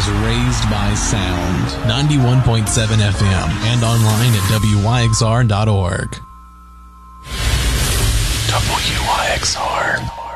raised by sound. 91.7 FM and online at WYXR.org. WYXR.